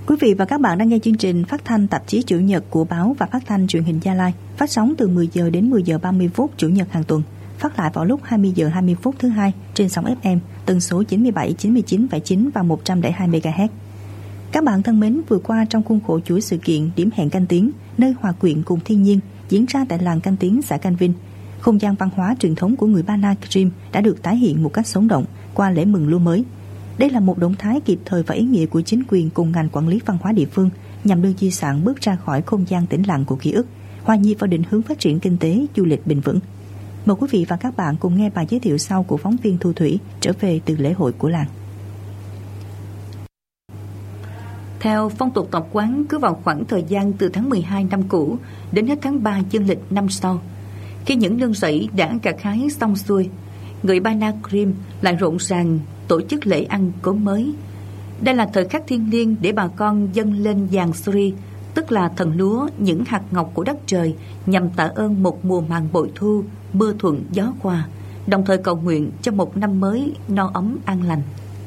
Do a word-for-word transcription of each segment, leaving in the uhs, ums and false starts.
Quý vị và các bạn đang nghe chương trình phát thanh tạp chí Chủ nhật của báo và phát thanh truyền hình Gia Lai, phát sóng từ mười giờ đến mười giờ ba mươi phút Chủ nhật hàng tuần, phát lại vào lúc hai mươi giờ hai mươi phút thứ hai trên sóng ép em tần số chín mươi bảy, chín mươi chín phẩy chín và một trăm lẻ hai mê ga héc. Các bạn thân mến, vừa qua trong khuôn khổ chuỗi sự kiện Điểm hẹn Canh Tiếng, nơi hòa quyện cùng thiên nhiên diễn ra tại làng Canh Tiếng, xã Canh Vinh, không gian văn hóa truyền thống của người Ba Na Krim đã được tái hiện một cách sống động qua lễ mừng lúa mới. Đây là một động thái kịp thời và ý nghĩa của chính quyền cùng ngành quản lý văn hóa địa phương nhằm đưa di sản bước ra khỏi không gian tĩnh lặng của ký ức, hòa nhịp vào định hướng phát triển kinh tế, du lịch bền vững. Mời quý vị và các bạn cùng nghe bài giới thiệu sau của phóng viên Thu Thủy trở về từ lễ hội của làng. Theo phong tục tập quán, cứ vào khoảng thời gian từ tháng mười hai năm cũ đến hết tháng ba dương lịch năm sau, khi những nương rẫy đã gặt hái xong xuôi, người Ba Na Krim lại rộn ràng tổ chức lễ ăn cốm mới. Đây là thời khắc thiêng liêng để bà con dâng lên giàng Suri, tức là thần lúa, những hạt ngọc của đất trời, nhằm tạ ơn một mùa màng bội thu, mưa thuận gió hòa, đồng thời cầu nguyện cho một năm mới no ấm an lành.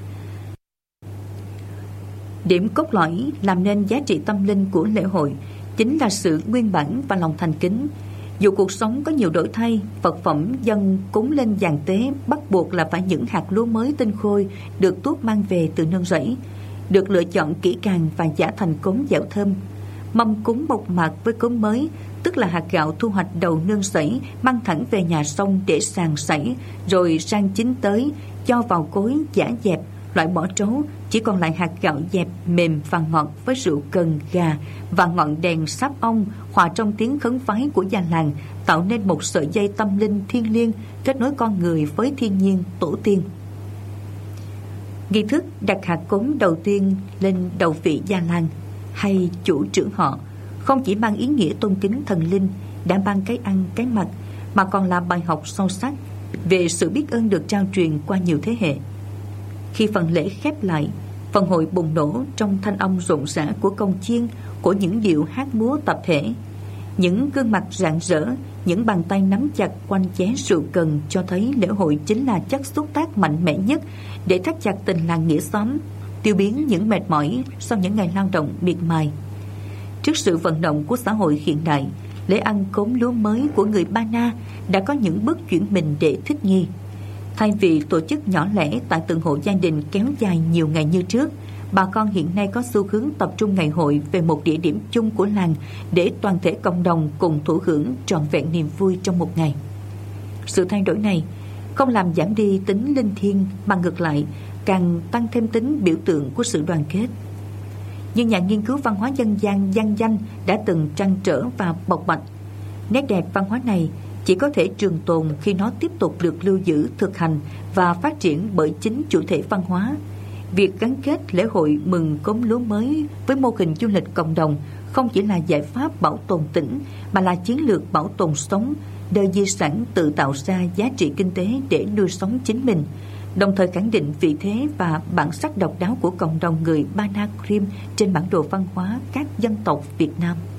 Điểm cốt lõi làm nên giá trị tâm linh của lễ hội chính là sự nguyên bản và lòng thành kính. Dù cuộc sống có nhiều đổi thay, vật phẩm dâng cúng lên giàn tế bắt buộc là phải những hạt lúa mới tinh khôi được tuốt mang về từ nương rẫy, được lựa chọn kỹ càng và giã thành cốm dẻo thơm. Mâm cúng bộc mạc với cốm mới, tức là hạt gạo thu hoạch đầu nương rẫy mang thẳng về nhà sông để sàng sảy, rồi sang chín tới cho vào cối giã dẹp, loại bỏ trấu, chỉ còn lại hạt gạo dẹp mềm và ngọt với rượu cần, gà và ngọn đèn sáp ong hòa trong tiếng khấn vái của già làng, tạo nên một sợi dây tâm linh thiêng liêng kết nối con người với thiên nhiên, tổ tiên. Nghi thức đặt hạt cốm đầu tiên lên đầu vị già làng hay chủ trưởng họ không chỉ mang ý nghĩa tôn kính thần linh đã ban cái ăn cái mặc, mà còn là bài học sâu sắc về sự biết ơn được trao truyền qua nhiều thế hệ. Khi phần lễ khép lại, phần hội bùng nổ trong thanh âm rộn rã của cồng chiêng, của những điệu hát múa tập thể. Những gương mặt rạng rỡ, những bàn tay nắm chặt quanh chén rượu cần cho thấy lễ hội chính là chất xúc tác mạnh mẽ nhất để thắt chặt tình làng nghĩa xóm, tiêu biến những mệt mỏi sau những ngày lao động miệt mài. Trước sự vận động của xã hội hiện đại, lễ ăn cốm lúa mới của người Ba Na đã có những bước chuyển mình để thích nghi. Thay vì tổ chức nhỏ lẻ tại từng hộ gia đình kéo dài nhiều ngày như trước, bà con hiện nay có xu hướng tập trung ngày hội về một địa điểm chung của làng để toàn thể cộng đồng cùng thụ hưởng trọn vẹn niềm vui trong một ngày. Sự thay đổi này không làm giảm đi tính linh thiêng, mà ngược lại càng tăng thêm tính biểu tượng của sự đoàn kết. Như nhà nghiên cứu văn hóa dân gian Giang Danh đã từng trăn trở và bộc bạch, nét đẹp văn hóa này chỉ có thể trường tồn khi nó tiếp tục được lưu giữ, thực hành và phát triển bởi chính chủ thể văn hóa. Việc gắn kết lễ hội mừng cốm lúa mới với mô hình du lịch cộng đồng không chỉ là giải pháp bảo tồn tỉnh, mà là chiến lược bảo tồn sống, nơi di sản tự tạo ra giá trị kinh tế để nuôi sống chính mình, đồng thời khẳng định vị thế và bản sắc độc đáo của cộng đồng người Ba Na Krim trên bản đồ văn hóa các dân tộc Việt Nam.